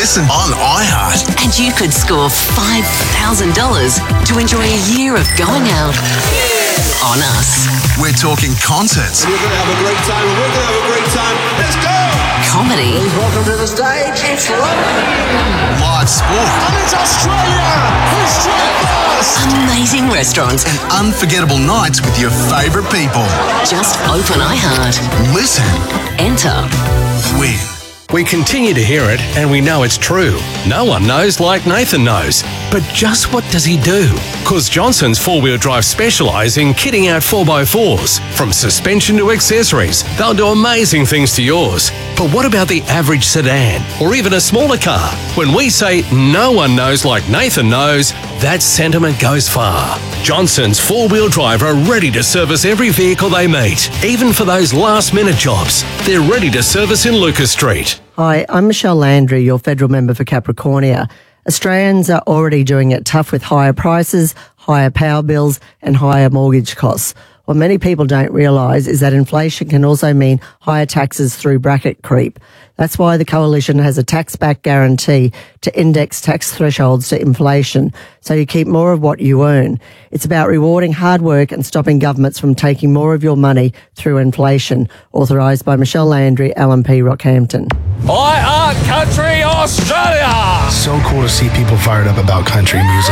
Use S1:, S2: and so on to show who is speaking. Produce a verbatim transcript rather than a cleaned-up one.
S1: listen on iHeart.
S2: And you could score five thousand dollars to enjoy a year of going out on us.
S1: We're talking concerts.
S3: We're going to have a great time, and we're going to have a great time. Let's go!
S2: Comedy.
S3: Welcome to the stage. It's
S1: Live sport.
S3: And it's Australia! Australia first!
S2: Amazing restaurants.
S1: And unforgettable nights with your favourite people.
S2: Just open iHeart.
S1: Listen.
S2: Enter.
S1: Win.
S4: We continue to hear it, and we know it's true. No one knows like Nathan knows. But just what does he do? Because Johnson's four-wheel drive specialise in kitting out four by fours. From suspension to accessories, they'll do amazing things to yours. But what about the average sedan, or even a smaller car? When we say no one knows like Nathan knows, that sentiment goes far. Johnson's four-wheel drive are ready to service every vehicle they meet, even for those last-minute jobs. They're ready to service in Lucas Street.
S5: Hi, I'm Michelle Landry, your federal member for Capricornia. Australians are already doing it tough with higher prices, higher power bills and higher mortgage costs. What many people don't realise is that inflation can also mean higher taxes through bracket creep. That's why the Coalition has a tax-back guarantee to index tax thresholds to inflation, so you keep more of what you earn. It's about rewarding hard work and stopping governments from taking more of your money through inflation. Authorised by Michelle Landry, L M P Rockhampton.
S6: iHeart Country Australia!
S7: So cool to see people fired up about country music.